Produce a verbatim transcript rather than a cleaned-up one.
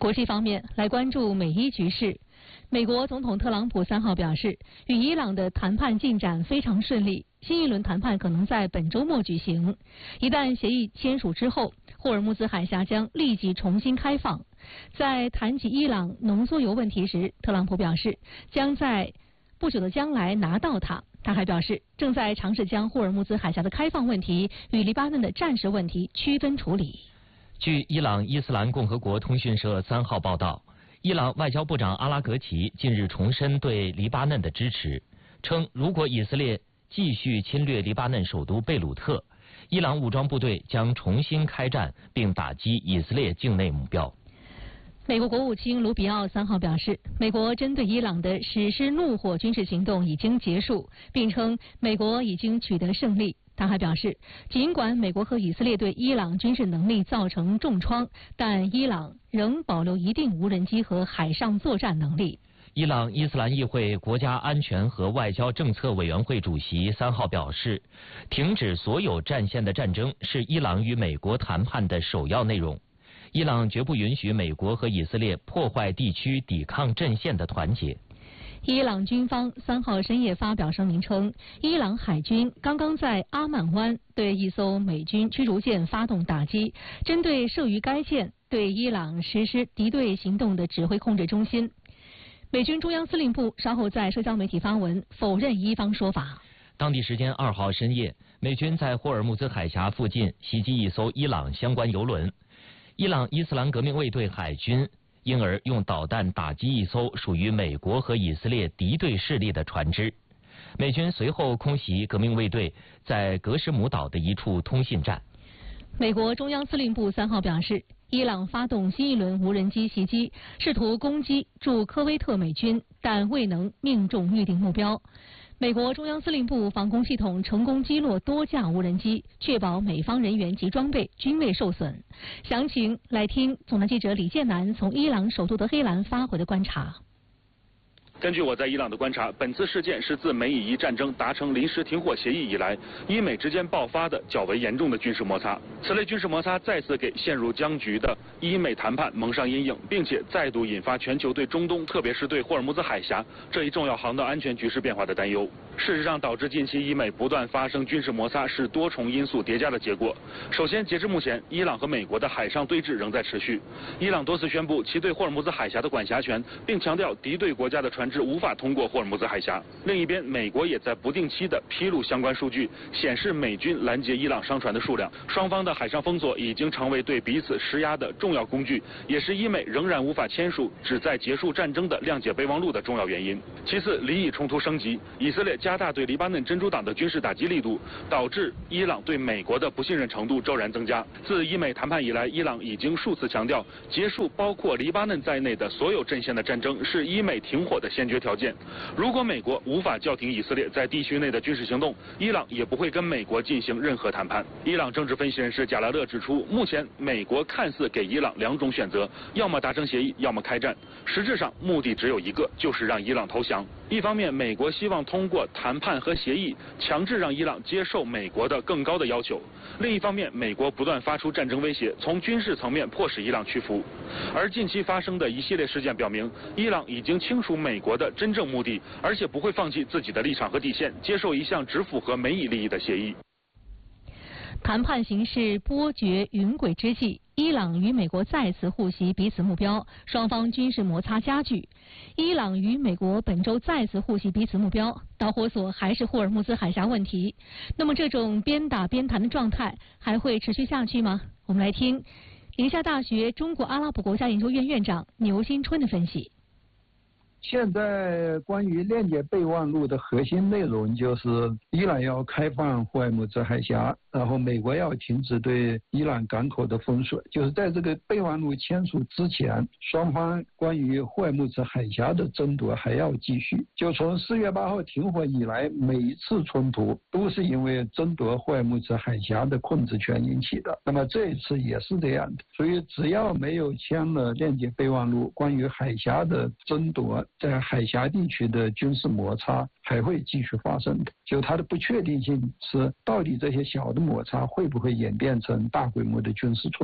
国际方面，来关注美伊局势。美国总统特朗普三号表示，与伊朗的谈判进展非常顺利，新一轮谈判可能在本周末举行。一旦协议签署之后，霍尔木兹海峡将立即重新开放。在谈及伊朗浓缩油问题时，特朗普表示将在不久的将来拿到它。他还表示，正在尝试将霍尔木兹海峡的开放问题与黎巴嫩的战时问题区分处理。 据伊朗伊斯兰共和国通讯社三号报道，伊朗外交部长阿拉格齐近日重申对黎巴嫩的支持，称如果以色列继续侵略黎巴嫩首都贝鲁特，伊朗武装部队将重新开战并打击以色列境内目标。 美国国务卿卢比奥三号表示，美国针对伊朗的实施怒火军事行动已经结束，并称美国已经取得胜利。他还表示，尽管美国和以色列对伊朗军事能力造成重创，但伊朗仍保留一定无人机和海上作战能力。 伊朗伊斯兰议会国家安全和外交政策委员会主席三号表示，停止所有战线的战争是伊朗与美国谈判的首要内容。伊朗绝不允许美国和以色列破坏地区抵抗阵线的团结。 伊朗军方三号深夜发表声明称，伊朗海军刚刚在阿曼湾对一艘美军驱逐舰发动打击，针对设于该舰对伊朗实施敌对行动的指挥控制中心。美军中央司令部稍后在社交媒体发文否认伊方说法。 当地时间二号深夜，美军在霍尔木兹海峡附近袭击一艘伊朗相关油轮。伊朗伊斯兰革命卫队海军因而用导弹打击一艘属于美国和以色列敌对势力的船只。美军随后空袭革命卫队在格什姆岛的一处通信站。 美国中央司令部三号表示，伊朗发动新一轮无人机袭击，试图攻击驻科威特美军，但未能命中预定目标。美国中央司令部防空系统成功击落多架无人机，确保美方人员及装备均未受损。详情来听总台记者李建南从伊朗首都德黑兰发回的观察。 根据我在伊朗的观察，本次事件是自美以伊战争达成临时停火协议以来，伊美之间爆发的较为严重的军事摩擦。此类军事摩擦再次给陷入僵局的伊美谈判蒙上阴影，并且再度引发全球对中东，特别是对霍尔木兹海峡这一重要航道安全局势变化的担忧。事实上，导致近期伊美不断发生军事摩擦是多重因素叠加的结果。首先，截至目前，伊朗和美国的海上对峙仍在持续。伊朗多次宣布其对霍尔木兹海峡的管辖权，并强调敌对国家的船只无法通过霍尔木兹海峡。另一边，美国也在不定期的披露相关数据，显示美军拦截伊朗商船的数量。双方的海上封锁已经成为对彼此施压的重要工具，也是伊美仍然无法签署旨在结束战争的谅解备忘录的重要原因。其次，黎以冲突升级，以色列加大对黎巴嫩真主党的军事打击力度，导致伊朗对美国的不信任程度骤然增加。自伊美谈判以来，伊朗已经数次强调，结束包括黎巴嫩在内的所有阵线的战争是伊美停火的先决条件。如果美国无法叫停以色列在地区内的军事行动，伊朗也不会跟美国进行任何谈判。伊朗政治分析人士贾拉勒指出，目前美国看似给伊朗两种选择，要么达成协议，要么开战。实质上目的只有一个，就是让伊朗投降。一方面，美国希望通过谈判和协议强制让伊朗接受美国的更高的要求；另一方面，美国不断发出战争威胁，从军事层面迫使伊朗屈服。而近期发生的一系列事件表明，伊朗已经清楚美国的真正目的，而且不会放弃自己的立场和底线，接受一项只符合美以利益的协议。 谈判形势波谲云诡之际，伊朗与美国再次互袭彼此目标，双方军事摩擦加剧。伊朗与美国本周再次互袭彼此目标，导火索还是霍尔木兹海峡问题。那么这种边打边谈的状态还会持续下去吗？我们来听宁夏大学中国阿拉伯国家研究院院长牛新春的分析。 现在关于谅解备忘录的核心内容就是伊朗要开放霍尔木兹海峡，然后美国要停止对伊朗港口的封锁。就是在这个备忘录签署之前，双方关于霍尔木兹海峡的争夺还要继续。就从四月八号停火以来，每一次冲突都是因为争夺霍尔木兹海峡的控制权引起的，那么这一次也是这样的。所以只要没有签了谅解备忘录，关于海峡的争夺，在海峡地区的军事摩擦还会继续发生的。就它的不确定性是，到底这些小的摩擦会不会演变成大规模的军事冲突。